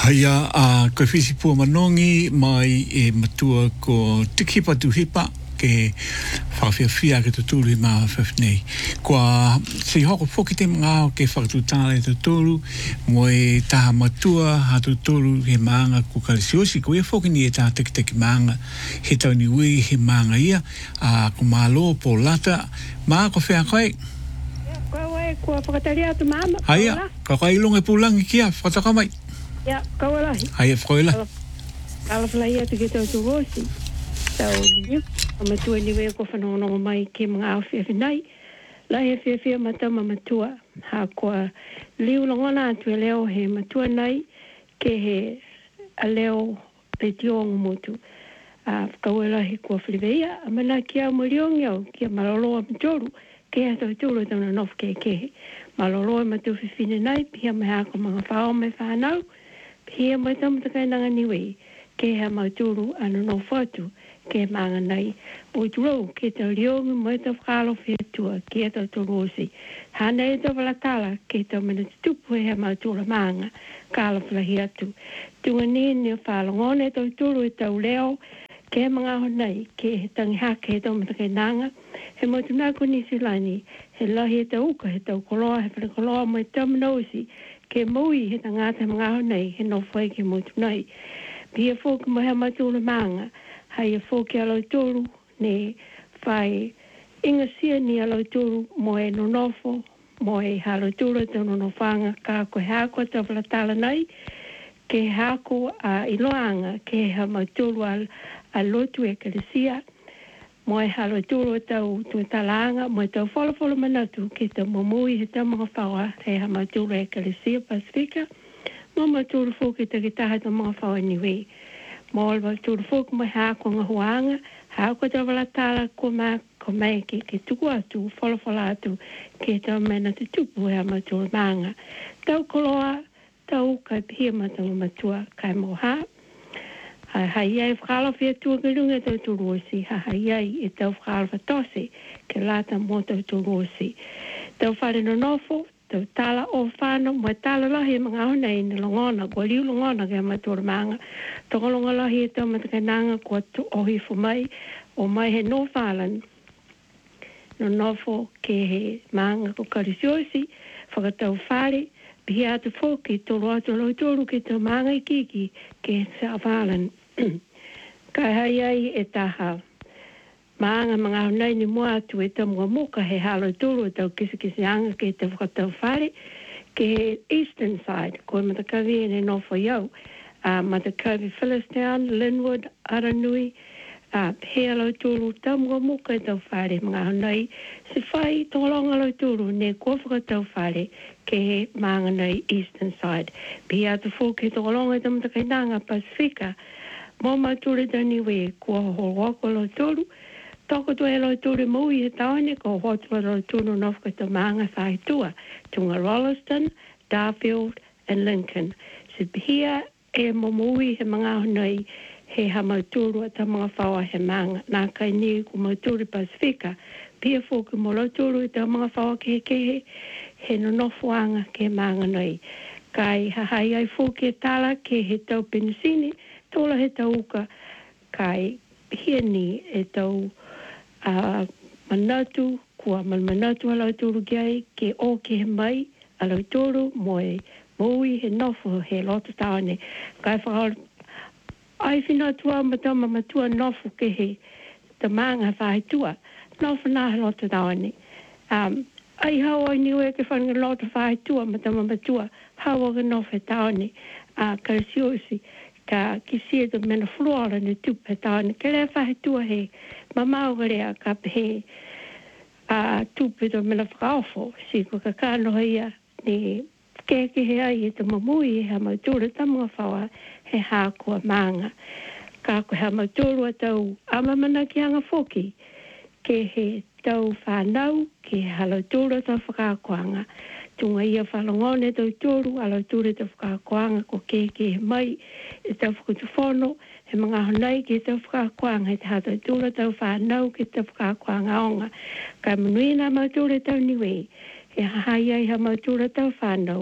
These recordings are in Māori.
Haia a koe whisi pua manongi mai e matua ko tikipa tu hipa ke whawhiawhia ke tuturu i maa whawhinei. Kua si hoko whoki te mga o ke whakatutana e tuturu mo e taha matua ha tuturu he maanga ko karisiosi ko e whoki ni e taha teki maanga he tau ni ui he maanga ia a ko malo po lata maa ko whea koe. Kua whakataria atu mama. Haia, ka kai ilunga pulangi kia whakatamai. Ia, kawalahi. Haia whakaila. Kalawhalai atu ki tau turosi. Tau niu. Matua niwe ko whanonongo mai ke mga awhiawhinai. Lai e whiawhia matama matua. Ha kua liu longona atu e leo he matua nei ke he a leo pe tiongo motu. Kawalahi kua whiweia. Amana kia muriongi au kia maroloa matoru. Ke ato tūro tana nofu ke. Malolo e matu whiwhine nei, pia mai hako mga whao mai whanau, pia mai tamata nanga niwe, ke ha mauturu anu nofu atu, ke maanga nei. O tūro, ke tau riongi mai tau whakalo whiatua, ke ato tūrosi. Hana e tau walatala, ke tau mena tupu e ha mauturu maanga, kala whalahi atu. Tunga ni o whalongone tau tūro e tau leo, ke mga honei, ke he tangi hake he tau matake nanga, he motu nako ni silani, he lahi he tau uka, he tau koloa, he whare koloa mo e tamanosi, ke mui he tangata mga honei, he no whai ke motu nei. Pia fōki mo he matūra maanga, hai e fōki alau tūru, ne whai inga sia ni alau tūru, mo e nonofo, mo e halau tūru, tau nonofanga, ka koe hako tau whalatala nei, ke hako a iloanga, ke ha matūru a lotu e kalesia, mo e halo tūro tau talanga, mo e tau wholawhola manatu ke tau mamui he tau mga whaua he ha matūro e kalesia Pasifika, mo matūro fōki te ki taha tau mga whaua niwe. Mo matūro fōki mo hako ngā huanga, hako tau walatala ko mai ke tuku atu, wholawhola atu ke tau mena te tupu he ha matūro maanga. Tau koloa, tau kai pia matau matua kai moha, hai ai whakala whiatua ke runga tau turosi, hai ai e tau whakala whatose ke lata mo tau turosi. Tau whare no nofo, tau tala o whano, mo tala lahi mga honei ni longona, kua liu longona ke matura maanga. Toko longa lahi e tau matakananga kua ohi fu mai, o mai he no whalan, no nofo ke he maanga ko karisiosi, whakatau whare, pia atu fōki toro atu lau toru ke tau maanga i kiki ke sa whalan. Kai hai ai e taha maanga mga honei ni mua atu e tau mga muka he halo turu e tau kisi anga ke te whakatau whare ke he eastern side koe matakawi e ne nofo iau matakawi Phillistown, Linwood, Aranui he halo turu tau mga muka e tau whare mga honei se whai tolonga halo turu ne kua whakatau whare ke he maanga nei eastern side pia atu fōki tolonga e tau matakainanga Pasifika mo mature tani we kua hoako lo toru, toko to e lo toru mui he taone ko hotua lo toru nofka ta maanga whaitua, tunga Rolleston, Darfield and Lincoln. Se pia e mo mui he mga honei he ha mauturu a ta mga whaua he maanga, nā kai ni ku mauturu Pasifika, pia fōku mo lo toru e ta mga whaua ke he no nofuanga ke maanga nei. Kai hahai ai fōki e tala ke he tau Penisini, tola he tauka kai hieni e tau manatu, kua manatu alau turu gai, ke o ke he mai, alau turu moe, moui he nofu he loto taone. Kai whakao, ai whina tua matama matua nofu ke he ta maanga whaitua, nofu nā he loto taone. Ai hawa i niwe ke whanga loto whaitua matama matua, hawa ke nofu he taone, karisiosi, ka kisia to mena flora ne tupe taone ke le whahetua he mamau garea ka he tupe to mena whakaofo si ko ka kano ia ni keke he ai e te mamui he mautura ta mga whaua he hākua maanga ka ko he mautura tau amamana ki anga whoki ke he tau whanau ke halautura ta whakakuanga tunga ia whalongone tau tūru, alau tūre tau whakakoanga ko ke mai, e tau whakatuwhono, he mga honei ke tau whakakoanga, he te hatau tūra tau whanau ke tau whakakoanga onga. Kai manuina mau tūre tau niwe, he hahai ai ha mau tūra tau whanau,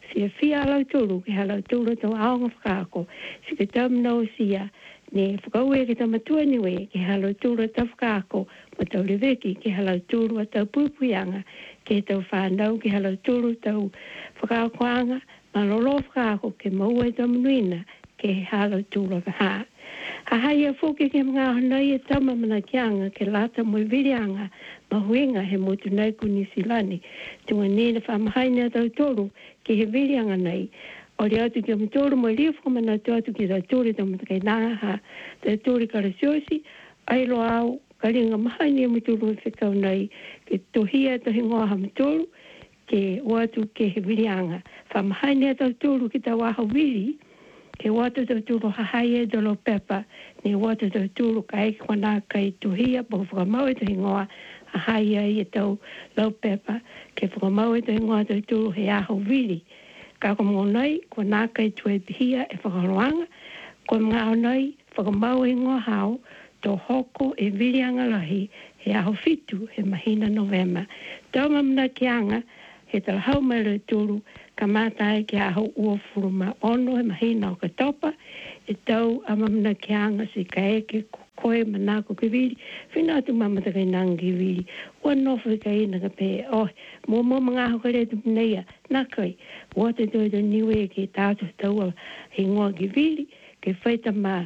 fia lau tolu ke halau tolu tau aonga whakaako. Si ke tamnau sia ne whakaue ke tamatua niwe ke halau tolu tau whakaako ma tau leweki ke halau tolu tau pupuianga ke tau whanau ke halau tolu tau whakaakoanga ma lolo whakaako ke maua e tamunuina ke halau tolu whaha. Ahai a fōke ke mga honai e tama mana kianga ke lata mo virianga ma huenga he motu nei ku Nisilani. Tunga nena whamahaina tau tolu ke he virianga nei. O le atu ki amtoro mo lia whamana tu atu ki tau tolu tau matakai nāha tau tolu karasiosi. Ai lo au karinga mahaini e mutulu e whekau nei ke tohia tohi ngoa hamtoro ke o atu ke he virianga. Whamahaina tau tolu ki tau aho viri ke wata tau tūro hahai e dolo pepa, ne wata tau tūro ka eki kwana kai tuhia, po whakamau e tuhi ngoa hahai e tau lau pepa, ke whakamau e tuhi ngoa tau tūro he aho vili. Ka komo nei, kwana kai tue pihia e whakaroanga, ko mga au nei, whakamau e ngoa hao, tō hoko e vili anga lahi, he aho fitu, he mahina Novema. Tau mamna kianga, he tala hau mai le tūro, ka mātai ki aho ua furuma ono e mahina o ka topa, e tau amamna ki anga si ka eke koe manako ki viri, whina atu mamata kai nanga ki viri, ua nofu ka ina ka pe, mō mga aho ka retu pneia, nā kai, ua te toi to niwe ki tātu taua he ngoa ki viri, ke whaitama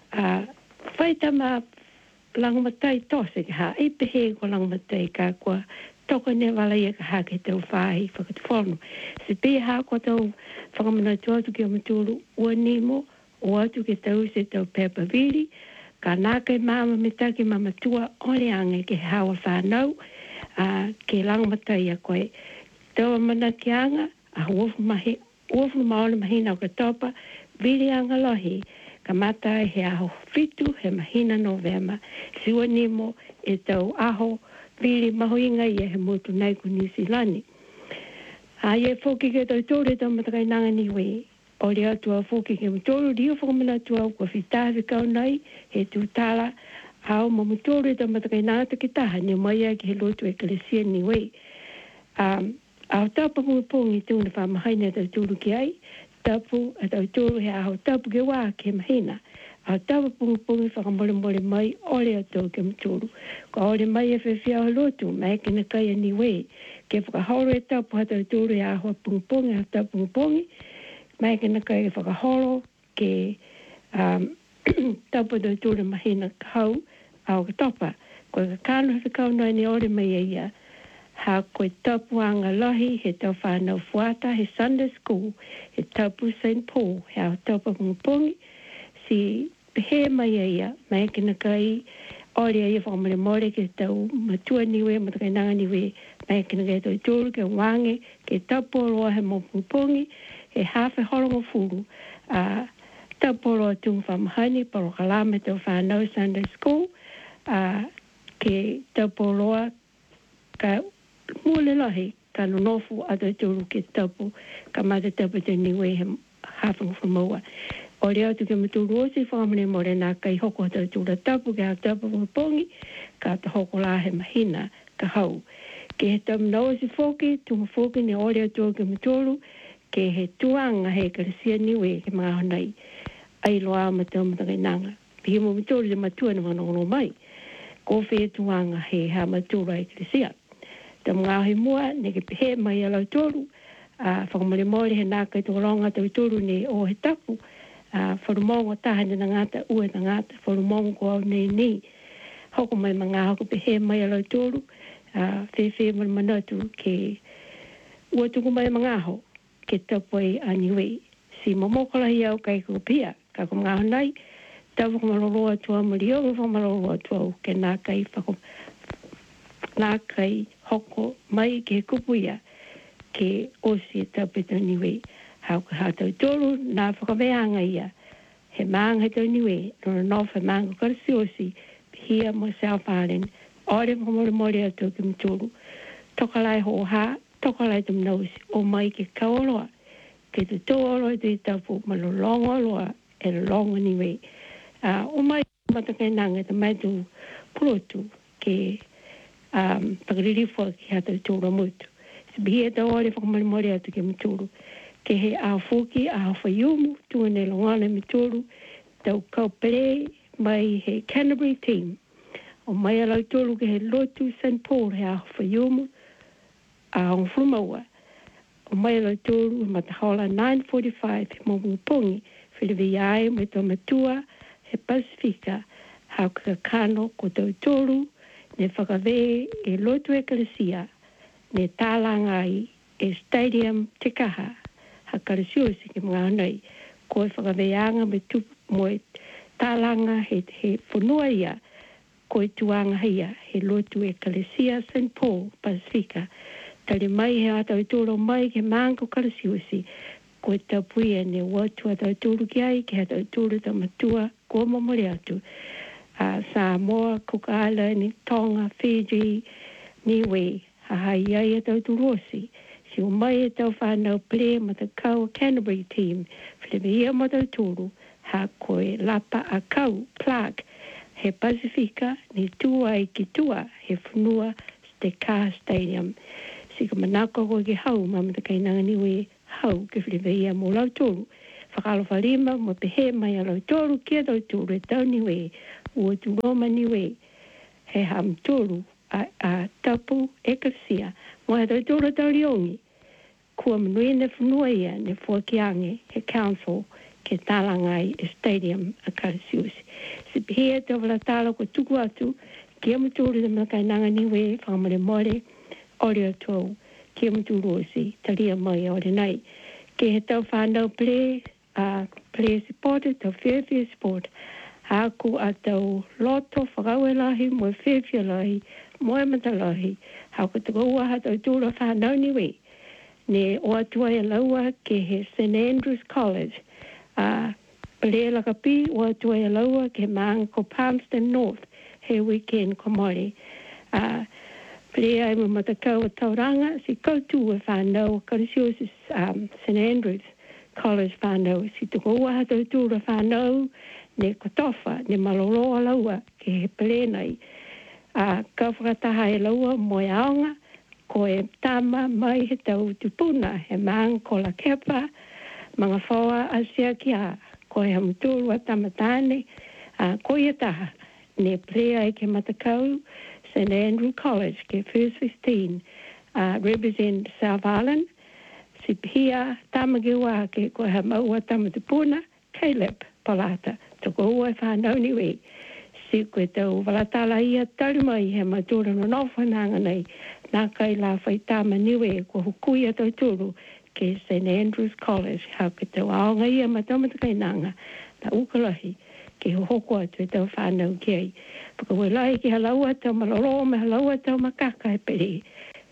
langmatai tose ki ha, e pehe ko langmatai ka kua, toko ne wala ia ka hake tau whahi whakatwhono. Se pe ha ko tau whakamana tuatu ki o matulu ua nimo, o atu ke tau se tau pepa viri, ka nākai māma me taki mama tua ole ange ke hawa whanau, ke langmatai a koe. Tau mana ki anga, a uofu maole mahina o ka topa, viri anga lohi, ka matai he aho fitu he mahina Novema. Si ua nimo e tau aho vili mahoinga ia he motu nei ku Nisilani. Ia whoki ke tau tōre tau matakai nanga niwe. O le atua whoki ke mtoro rio whakamana atua kua whitāwhi kau nei he tūtala ao ma mtoro tau matakai nanga taki taha ni maia ki he lotu e kalesia niwe. Ao tapa pungi tūna whamahaina tau tūru ki ai, tapu a tau tūru he aho tapu ke wā ke mahina. A tawa pungi whakamole mai ole ato ke mtoro. Ka ole mai e whiwhia o lotu, mai ke na kai niwe. Ke whakahoro e tapu hata tūru e aho pungi, a tapu pungi, mai ke na kai e whakahoro ke tapu tau tūru mahina kau au ka topa. Ko ka kānu whikau noi ni ole mai e ia. Ha koe tapu anga lahi, he tau whanau fuata, he Sunday School, he tapu St. Paul, he au tapu pungi, si pehe mai ia, mai ke na kai, ore ia whakamare more ke tau matua niwe, matakai nanga niwe, mai ke na kai tau tūru ke wange, ke tapu roa he mopungi, he hawhi horongo furu, tapu roa tungu whamahani, paro kalame tau whanau Sunday School, ke tapu roa ka mule lahi, ka nonofu a tau tūru ke tapu, ka mata tapu te niwe he hawhi whamaua. O le atu ke maturu osi whamane mo re nā kai hoko tau tūra tapu ke hau tapu pongi, ka ta hoko la he mahina ka hau. Ke he tamna osi whoki, tunga whoki ne o le atu ke maturu, ke he tuanga he karasia niwe ke mga honai. Ai loa matau matakai nanga. Pihi mo maturu le matua na wanono mai. Ko whi tuanga he ha matura e karasia. Ta mga he mua, ne ke pehe mai alau tūru, whakamare mo re he nā kai tūronga tau tūru ne o he tapu, wharumongo tahane na ngata ue na ngata, wharumongo au nei, hoko mai mga hoko pehe mai alau tōru, whewhe manatu ke ua tuku mai mga ho, ke tapoi aniwe. Si mamokalahi au kai kupia, ka ko mga honai, tau whakamaroroa tua mario, whakamaroroa tua ke nā kai hoko mai ke kupuia, ke osi tapita niwe. Hau ka hatau tōru, nā whakaweanga ia. He maanga tau niwe, nōna nofa maanga karasi osi, hia mo South Island, ore mkamore atu ki mtōru. Tokalai ho ha, tokalai tam nausi, o mai ke kaoloa, ke te tōoloa te tapu, ma lo longa loa, e lo longa niwe. O mai matakai nanga, ta mai tu purotu, ke pakaririfoa ki hatau tōra mutu. Bihia tau ore whakamare atu ki mtūru. ke he a foki a whaiumu tuane longana me tolu tau kaupere mai he Canterbury team. O mai alau tolu ke he lotu St. Paul he a whaiumu a Hongfrumaua. O mai alau tolu matahola 9:45 mo mupongi whilewi ai me tō matua he Pasifika hau kakano ko tau tolu ne whakawe e lotu ekalesia ne tālanga ai e stadium te kaha ha karasiusi ki mga anai ko e whakaweanga me tupu mo e tālanga he whanua ia ko e tuanga ia he lotu ekalesia St. Paul Pasifika tali mai he atau tolo mai ke mango karasiusi ko e tapuia ne watu atau tolo ki ai ke atau tolo ta matua ko mamori atu Samoa, Cook Island, Tonga, Fiji, Niue, hahai ai e tau turosi. Si o mai e tau whanau ple ma te kau Canterbury team, whilewe ia ma tau turu, ha koe lapa a kau, plug, he Pasifika, ni tua i ki tua, he whanua te Car Stadium. Si ka manako koe ki hau, mama te kainanga niwe hau, ke whilewe ia mo lau turu. Whakalo whalima, mo pehe mai a lau turu, kia tau turu e tau niwe, ua tu Roma niwe he ham tolu a tapu ekasia mo he tolu tau riongi kua manui ne whanua ia ne fuakiange he council ke talangai e stadium a Karasiusi. Si pihea te wala tala ko tuku atu kia matulu te makainanga niwe whamare more ori atou kia matulu osi talia mai ori nei ke he tau whanau play supporter tau fair support Aku atau loto whakauelahi mo whewhia lahi, mo e matalahi, hau ka tuka ua hatau tūra whanau niwe. Ne o atua e laua ke he St. Andrews College. Pere laka pi o atua e laua ke maanga ko Palmerston North, he weekend ko mori. Pere ai mo matakau a tauranga, si koutu e whanau, Karasiusi St. Andrews College whanau, si tuka ua hatau tūra whanau, ne kotofa, ne maloloa laua ke he pere nei. Ka whakataha e laua mo e aonga, ko e tama mai he tau tupuna, he maang ko la kepa, mga whaua asia ki a, ko e hamuturu a tamatane, ko i ataha, ne pere ai ke matakau, St. Andrew College, ke First 15, represent South Island, si pia tamagiwa ke ko he maua tamatupuna, Caleb Palata. Toko ua e whanau niwe. Si koe tau walatala ia taru mai he matura no nowhananga nei. Nā kai la whaitama niwe ko hukui a tau turu ke St. Andrews College. Hau ke tau aonga ia matamata kai nanga. Na ukalahi ke hoko atu e tau whanau ki ai. Paka ue lai ki halaua tau malolo me halaua tau makaka e pere.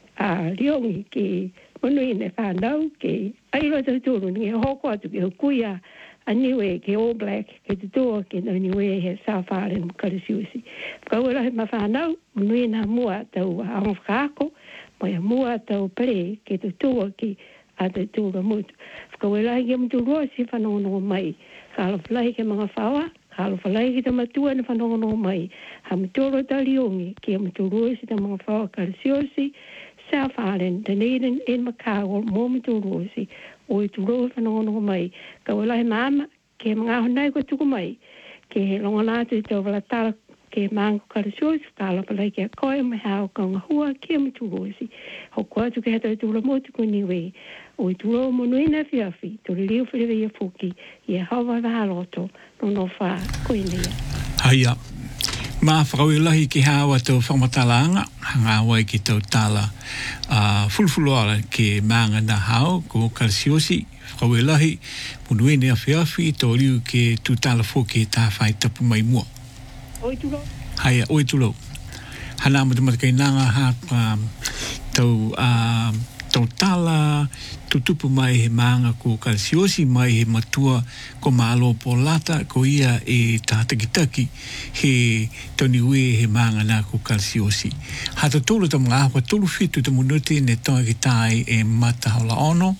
Riongi ki munui ne whanau ke airo tau turu ni hoko atu ke hukui a niwe ke All Black, ke te toa ke no niwe he South Island Karasiusi. Whakauera he mawhanau, nui nā mua tau aong whakaako, mai a mua tau pere ke te toa ki a te tūra mutu. Whakauera he kia mutu roa si whanongo mai. Ka alawhalai ke mga whawa, ka alawhalai ke te matua na whanongo mai. Ha mutoro taliongi kia mutu roa si te mga whawa Karasiusi, South Island, Dunedin, en Macau, mō mutu roa si. O i tūroa whanongo mai. Ka walahi māma, ke mga honai ko tuku mai. Ke he longa nātu i tau wala tala ke māngu Karasiusi, ka alapalai ke a koe mai hao ka ngahua kia mi tūrosi. Hoko atu ke hatau tūra motu ko niwe. O i tūroa monuina whiawhi, tūra liu whirewe ia fuki, i a hawa wahaloto, no no wha koinea. Haia. Ma whakauelahi ki hawa tau whamatalanga, hanga wai ki tau tala fulfuloara ke maanga na hao ko Karasiusi. Whakauelahi, munuene a whiawhi, tō liu ke tu tala fōke tā whai tapu mai mua. Oi tūro. Haia, oi tūro. Hana matamakai nanga ha tau tau tala, tutupu mai he maanga ko Karasiusi, mai he matua ko Malo Polata, ko ia e tātakitaki he toni ue he maanga nā ko Karasiusi. Hata tōru ta mga ahua tōru whitu ta munuti ne tonga ki tāi e mata haula ono,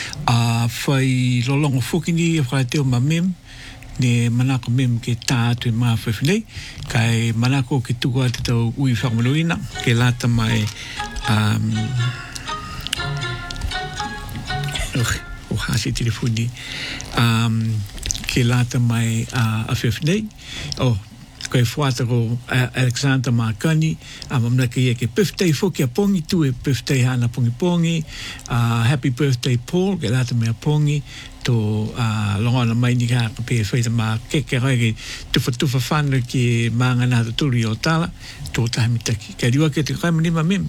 whai lolongo whukini e whakaiteo ma mem, ne manako mem ke tātu e maa whewhinei, kai manako ke tukua te tau ui whakamanuina, ke lata mai ko hasi telefoni ke lata mai a whiwhinei koe whuata ko Alexander Makani mamna ke birthday whoki a pongi tu birthday hana pongi happy birthday Paul ke lata mea pongi to longana mai ni ka pe whaita ma ke rai tufa whanu ki maanga nā turi o tala tō tahamitaki ke riwa ke te kaimani ma mem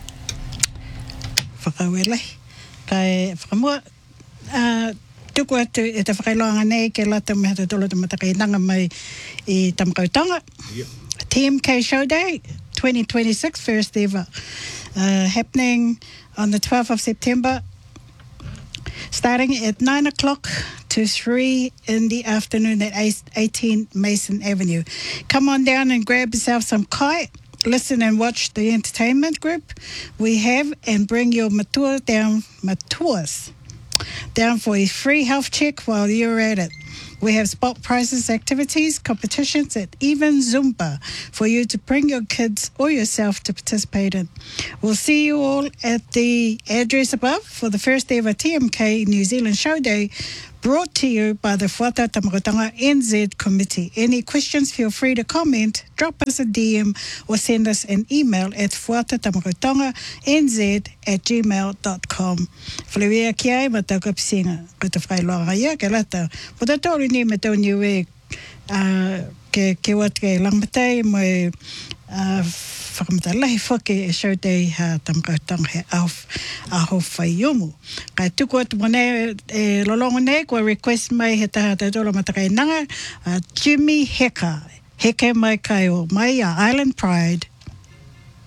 whakawelai kai whakamua tuku atu e te whakailoanga nei ke lata mea te tolo te mataka nanga mai I Tamakautanga. TMK Show Day 2026, first ever. Happening on the 12th of September, starting at 9 o'clock to 3 in the afternoon at 18 Mason Avenue. Come on down and grab yourself some kai. Listen and watch the entertainment group we have and bring your matuas down for a free health check while you're at it. We have spot prizes, activities, competitions, and even Zumba for you to bring your kids or yourself to participate in. We'll see you all at the address above for the first ever TMK New Zealand Show Day, brought to you by the Whata Tamakotanga NZ Committee. Any questions, feel free to comment, drop us a DM, or send us an email at whatatamakotanganz@gmail.com. Whalewea ki ai, ma tau kapisinga, ko te whailoanga ia, ke lata. Po ta tōru ni me tau niwe, ke wat ke langmatei, mo whakamata whake e show day ha Tamakotanga he aho whaiomu. Kai tuku atu mone e lolongo nei, kua request mai he taha te tolo matakai nanga, Jimmy Heka. Heke mai kai o mai a Island Pride.